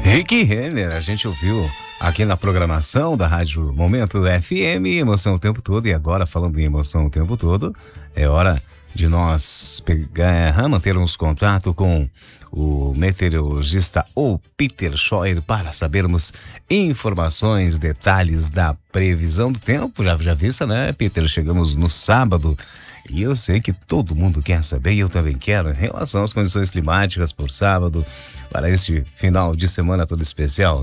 Rick Renner, a gente ouviu aqui na programação da Rádio Momento FM, emoção o tempo todo. E agora, falando em emoção o tempo todo, é hora de nós mantermos contato com o meteorologista, o Peter Scheuer, para sabermos informações, detalhes da previsão do tempo. Já vista, né, Peter? Chegamos no sábado e eu sei que todo mundo quer saber, e eu também quero, em relação às condições climáticas por sábado, para este final de semana todo especial.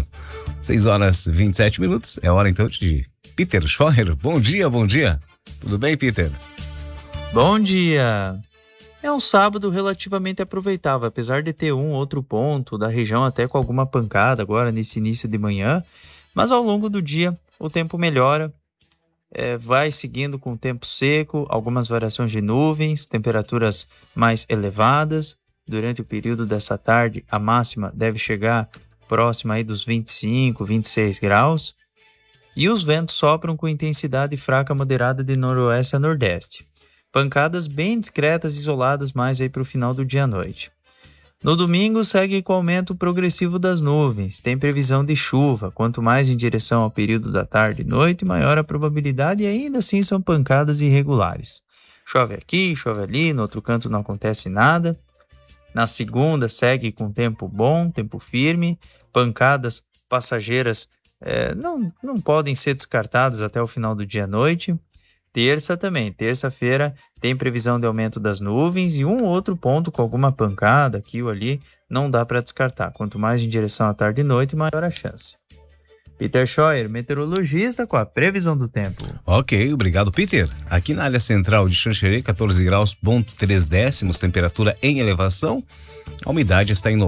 6h27, é hora então de Peter Scheuer. Bom dia, bom dia. Tudo bem, Peter? Bom dia. É um sábado relativamente aproveitável, apesar de ter um outro ponto da região até com alguma pancada agora nesse início de manhã, mas ao longo do dia o tempo melhora, vai seguindo com o tempo seco, algumas variações de nuvens, temperaturas mais elevadas. Durante o período dessa tarde, a máxima deve chegar próxima aí dos 25, 26 graus. E os ventos sopram com intensidade fraca a moderada de noroeste a nordeste. Pancadas bem discretas, isoladas mais aí para o final do dia à noite. No domingo, segue com o aumento progressivo das nuvens. Tem previsão de chuva. Quanto mais em direção ao período da tarde e noite, maior a probabilidade, e ainda assim são pancadas irregulares. Chove aqui, chove ali, no outro canto não acontece nada. Na segunda, segue com tempo bom, tempo firme. Pancadas passageiras não podem ser descartadas até o final do dia à noite. Terça também, terça-feira tem previsão de aumento das nuvens e um outro ponto com alguma pancada aqui ou ali, não dá para descartar. Quanto mais em direção à tarde e noite, maior a chance. Peter Scheuer, meteorologista, com a previsão do tempo. Ok, obrigado, Peter. Aqui na área central de Xanxerê, 14 graus, ponto 3 décimos, temperatura em elevação. A umidade está em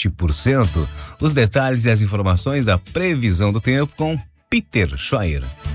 97%. Os detalhes e as informações da previsão do tempo com Peter Scheuer.